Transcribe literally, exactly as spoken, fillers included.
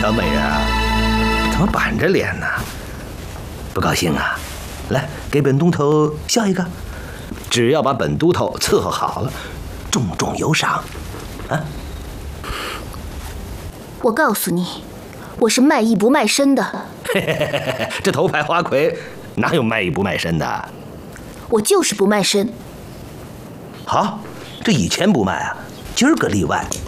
小美人啊，怎么板着脸呢？不高兴啊？来，给本都头笑一个。只要把本都头伺候好了，重重有赏。啊！ 我告诉你，我是卖艺不卖身的。 这头牌花魁哪有卖艺不卖身的？ 我就是不卖身。 好，这以前不卖啊，今儿个例外。